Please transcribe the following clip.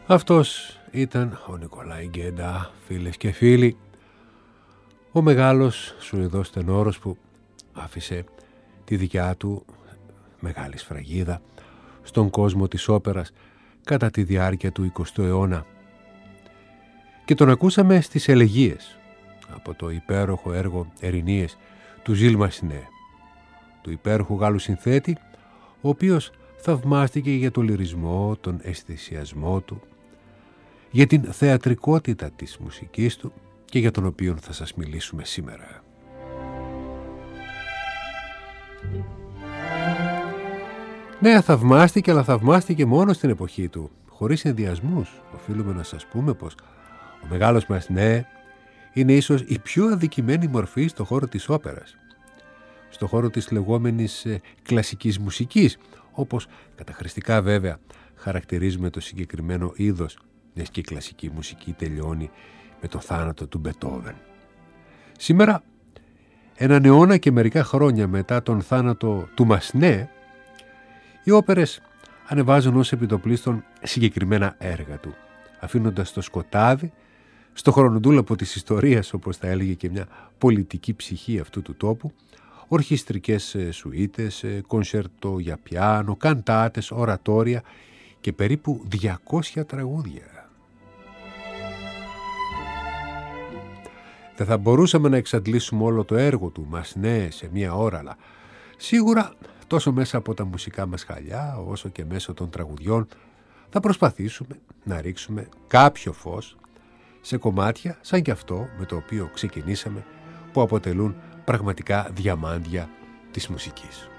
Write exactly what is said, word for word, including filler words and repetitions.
Αυτός ήταν ο Νικολάη Γκέντα, φίλες και φίλοι, ο μεγάλος Σουηδός τενόρος που άφησε τη δικιά του μεγάλη σφραγίδα στον κόσμο της όπερας κατά τη διάρκεια του εικοστού αιώνα. Και τον ακούσαμε στις Ελεγγύες από το υπέροχο έργο Ερηνίες του Ζιλ Μασινέ, του υπέροχου Γάλλου συνθέτη, ο οποίος θαυμάστηκε για τον λυρισμό, τον αισθησιασμό του, για την θεατρικότητα της μουσικής του και για τον οποίο θα σας μιλήσουμε σήμερα. Ναι, θαυμάστηκε, αλλά θαυμάστηκε μόνο στην εποχή του, χωρίς ενδιασμούς. Οφείλουμε να σας πούμε πως ο μεγάλος Μασινέ είναι ίσως η πιο αδικημένη μορφή στο χώρο της όπερας, στο χώρο της λεγόμενης ε, κλασικής μουσικής, όπως καταχρηστικά βέβαια χαρακτηρίζουμε το συγκεκριμένο είδος, μιας και η κλασική μουσική τελειώνει με το θάνατο του Μπετόβεν. Σήμερα, έναν αιώνα και μερικά χρόνια μετά τον θάνατο του Μασινέ, οι όπερες ανεβάζουν ως επιτοπλίστων συγκεκριμένα έργα του, αφήνοντας το σκοτάδι, στο χρονοτούλαπο της ιστορίας, όπως θα έλεγε και μια πολιτική ψυχή αυτού του τόπου, ορχιστρικές σουίτες, κονσέρτο για πιάνο, καντάτες, ορατόρια και περίπου διακόσια τραγούδια. Δεν θα μπορούσαμε να εξαντλήσουμε όλο το έργο του Μασινέ σε μία ώρα, αλλά σίγουρα τόσο μέσα από τα μουσικά μας χαλιά, όσο και μέσω των τραγουδιών, θα προσπαθήσουμε να ρίξουμε κάποιο φως σε κομμάτια σαν και αυτό με το οποίο ξεκινήσαμε, που αποτελούν πραγματικά διαμάντια της μουσικής.